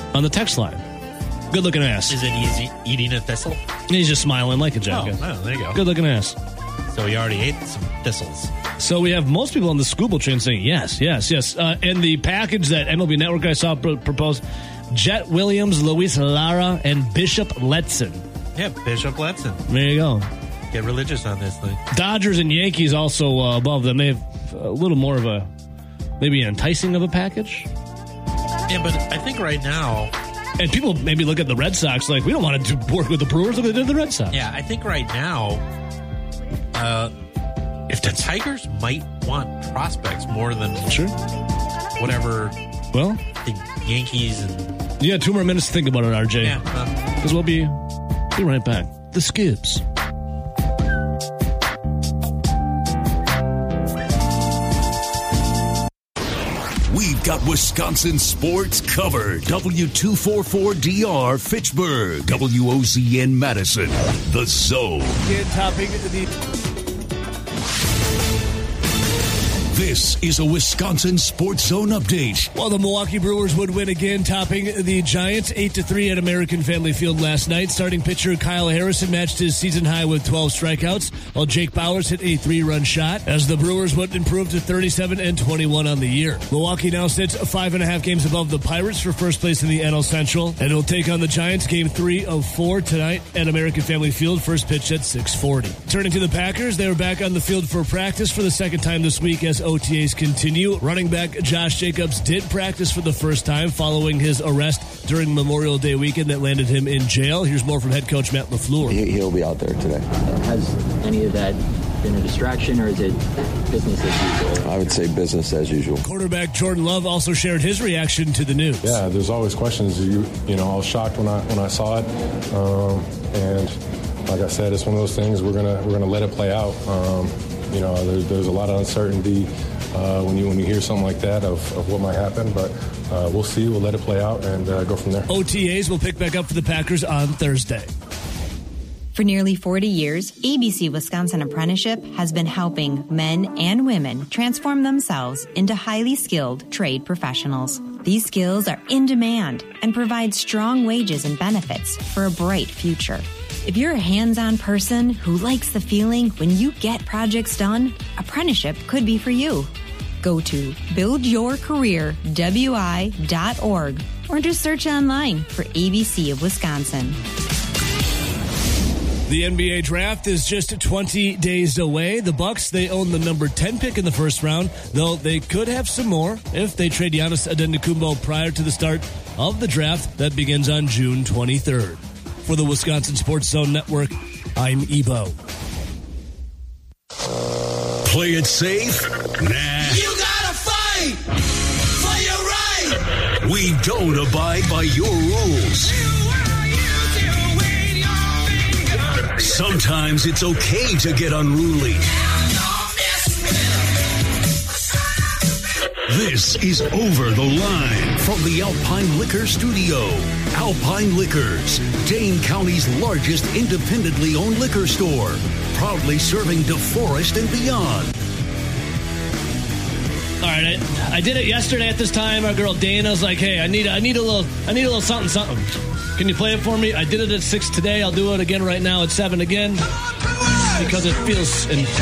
on the text line. Good looking ass. Is it eating a thistle? And he's just smiling like a jacket. Oh, there you go. Good looking ass. So he already ate some thistles. So we have most people on the Scooble train saying yes. And the package that MLB Network I saw propose, Jet Williams, Luis Lara, and Bishop Letson. Yeah, Bishop Letson. There you go. Get religious on this thing. Dodgers and Yankees also above them. They have a little more of a, maybe enticing of a package. Yeah, but I think right now... And people maybe look at the Red Sox like, we don't want to work with the Brewers. Look at the Red Sox. Yeah, I think right now, if the Tigers might want prospects more than whatever the Yankees and... You got 2 more minutes to think about it, RJ. Yeah. Because we'll be right back. The Skips. We've got Wisconsin sports covered. W244DR Fitchburg. WOZN Madison. The Zone. Again, topping the... This is a Wisconsin Sports Zone update. Well, the Milwaukee Brewers would win again, topping the Giants 8-3 at American Family Field last night. Starting pitcher Kyle Harrison matched his season high with 12 strikeouts, while Jake Bauers hit a 3-run shot, as the Brewers would improve to 37-21 on the year. Milwaukee now sits 5.5 games above the Pirates for first place in the NL Central, and will take on the Giants game 3 of 4 tonight at American Family Field, first pitch at 6:40. Turning to the Packers, they were back on the field for practice for the second time this week as OTAs continue. Running back Josh Jacobs did practice for the first time following his arrest during Memorial Day weekend that landed him in jail. Here's more from head coach Matt LaFleur. He'll be out there today. Has any of that been a distraction, or is it business as usual? I would say business as usual. Quarterback Jordan Love also shared his reaction to the news. Yeah, there's always questions. You know, I was shocked when I saw it, and like I said, it's one of those things. We're gonna let it play out. You know, there's a lot of uncertainty when you hear something like that of what might happen, but we'll see. We'll let it play out and go from there. OTAs will pick back up for the Packers on Thursday. For nearly 40 years, ABC Wisconsin Apprenticeship has been helping men and women transform themselves into highly skilled trade professionals. These skills are in demand and provide strong wages and benefits for a bright future. If you're a hands-on person who likes the feeling when you get projects done, apprenticeship could be for you. Go to buildyourcareerwi.org or just search online for ABC of Wisconsin. The NBA draft is just 20 days away. The Bucks, they own the number 10 pick in the first round, though they could have some more if they trade Giannis Antetokounmpo prior to the start of the draft that begins on June 23rd. For the Wisconsin Sports Zone Network, I'm Ebo. Play it safe? Nah. You gotta fight for your right. We don't abide by your rules. Sometimes it's okay to get unruly. This is Over the Line from the Alpine Liquor Studio. Alpine Liquors, Dane County's largest independently owned liquor store, proudly serving DeForest and beyond. All right, I did it yesterday at this time. Our girl Dana was like, "Hey, I need a little something. Can you play it for me?" I did it at 6 today. I'll do it again right now at 7 again because it feels